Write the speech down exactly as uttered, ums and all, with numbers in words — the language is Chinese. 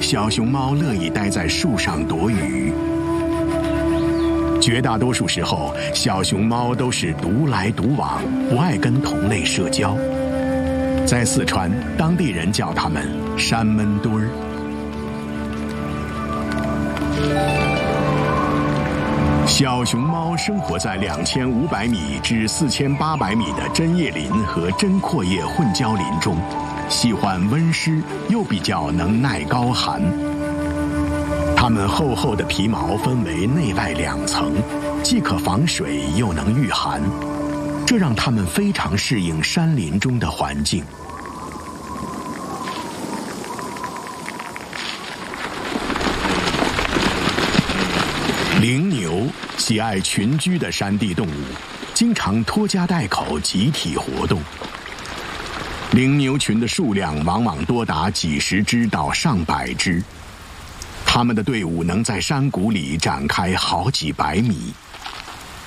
小熊猫乐意待在树上躲雨。绝大多数时候，小熊猫都是独来独往，不爱跟同类社交。在四川，当地人叫它们山闷墩儿。小熊猫生活在两千五百米至四千八百米的针叶林和针阔叶混交林中，喜欢温湿，又比较能耐高寒。它们厚厚的皮毛分为内外两层，既可防水又能御寒，这让它们非常适应山林中的环境。羚牛喜爱群居的山地动物，经常拖家带口集体活动。羚牛群的数量往往多达几十只到上百只，它们的队伍能在山谷里展开好几百米。